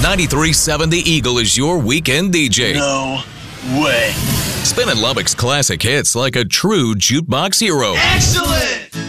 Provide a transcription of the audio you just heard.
93.7 The Eagle is your weekend DJ. No way. Spinning Lubbock's classic hits like a true jukebox hero. Excellent!